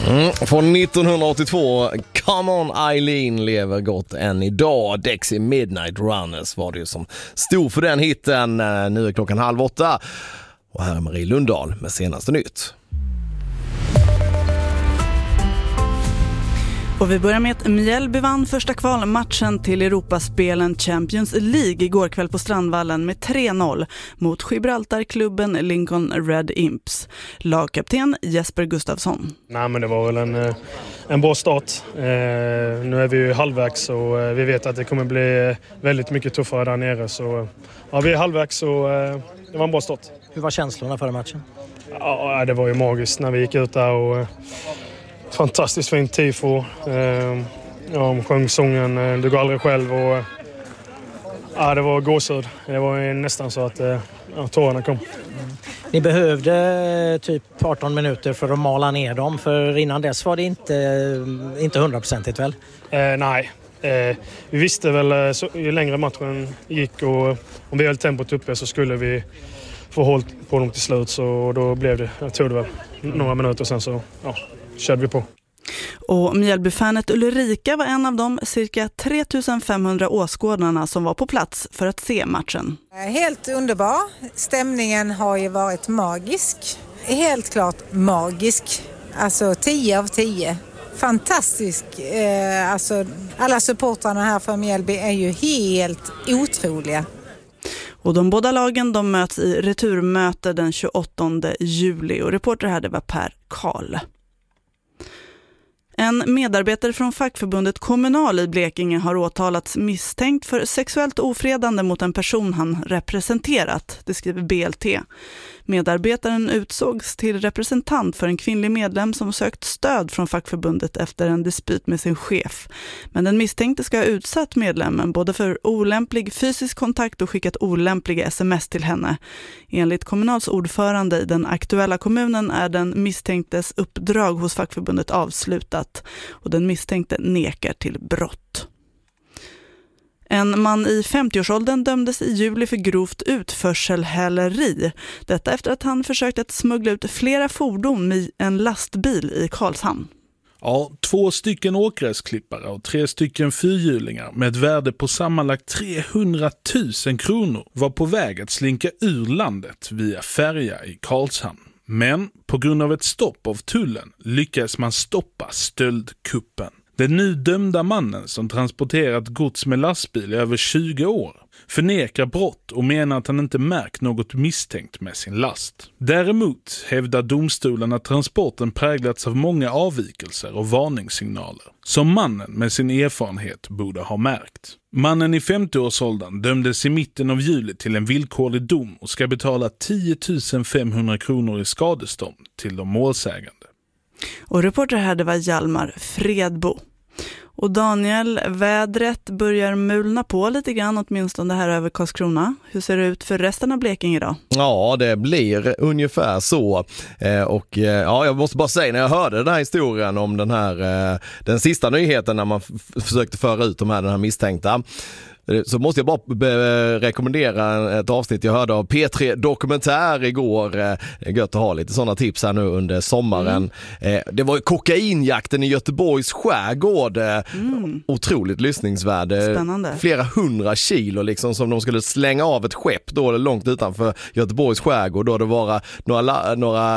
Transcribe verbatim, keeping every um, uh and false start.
Mm, från nittonhundraåttiotvå, Come On Eileen lever gott än idag. Dexy Midnight Runners var det ju som stod för den hitten. Nu är klockan halv åtta och här är Marie Lundahl med senaste nytt. Och vi börjar med att Mjällby vann första kvalmatchen till Europaspelen Champions League igår kväll på Strandvallen med tre noll mot Gibraltarklubben Lincoln Red Imps. Lagkapten Jesper Gustafsson. Nej, men det var väl en, en bra start. Eh, nu är vi ju halvvägs och eh, vi vet att det kommer bli väldigt mycket tuffare där nere. Så ja, vi är halvvägs och eh, det var en bra start. Hur var känslorna före matchen? Ja, det var ju magiskt när vi gick ut där och eh, fantastiskt fint tifo. Eh, ja, sjöng sången eh, Du går aldrig själv och eh, ja, det var gåshud. Det var nästan så att eh, ja, tårarna kom. Mm. Ni behövde typ arton minuter för att mala ner dem, för innan dess var det inte, inte hundraprocentigt väl? Eh, nej, eh, vi visste väl så, ju längre matchen gick och om vi höll tempot uppe så skulle vi få håll på dem till slut, så då blev det, jag tror det var några minuter sen så ja, körde vi på. Och Mjällbyfanet Ulrika var en av de cirka tre tusen femhundra åskådarna som var på plats för att se matchen. Helt underbar. Stämningen har ju varit magisk. Helt klart magisk. Alltså tio av tio. Fantastisk. Eh, alltså, alla supportrarna här för Mjällby är ju helt otroliga. Och de båda lagen de möts i returmöte den tjugoåttonde juli och reporter här det var Per Karl. En medarbetare från fackförbundet Kommunal i Blekinge har åtalats misstänkt för sexuellt ofredande mot en person han representerat, det skriver B L T. Medarbetaren utsågs till representant för en kvinnlig medlem som sökt stöd från fackförbundet efter en dispyt med sin chef. Men den misstänkte ska ha utsatt medlemmen både för olämplig fysisk kontakt och skickat olämpliga sms till henne. Enligt Kommunals ordförande i den aktuella kommunen är den misstänktes uppdrag hos fackförbundet avslutat och den misstänkte nekar till brott. En man i femtioårsåldern dömdes i juli för grovt utförselhäleri. Detta efter att han försökt att smuggla ut flera fordon med en lastbil i Karlshamn. Ja, två stycken åkgräsklippare och tre stycken fyrhjulingar med ett värde på sammanlagt trehundratusen kronor var på väg att slinka ur landet via färja i Karlshamn. Men på grund av ett stopp av tullen lyckades man stoppa stöldkuppen. Den nu dömda mannen som transporterat gods med lastbil i över tjugo år förnekar brott och menar att han inte märkt något misstänkt med sin last. Däremot hävdar domstolen att transporten präglats av många avvikelser och varningssignaler som mannen med sin erfarenhet borde ha märkt. Mannen i femtioårsåldern dömdes i mitten av juli till en villkorlig dom och ska betala tio tusen femhundra kronor i skadestånd till de målsägande. Och reporter här det var Hjalmar Fredbo. Och Daniel, vädret börjar mulna på lite grann, åtminstone här över Karlskrona. Hur ser det ut för resten av Blekinge idag? Ja, det blir ungefär så. Eh, och eh, ja, jag måste bara säga, när jag hörde den här historien om den här, eh, den sista nyheten när man f- försökte föra ut de här, den här misstänkta, så måste jag bara be- rekommendera ett avsnitt jag hörde av P tre Dokumentär igår. Det är gött att ha lite sådana tips här nu under sommaren. Mm. Det var kokainjakten i Göteborgs skärgård. Mm. Otroligt lyssningsvärde. Spännande. Flera hundra kilo liksom, som de skulle slänga av ett skepp då långt utanför Göteborgs skärgård. Då det var några, några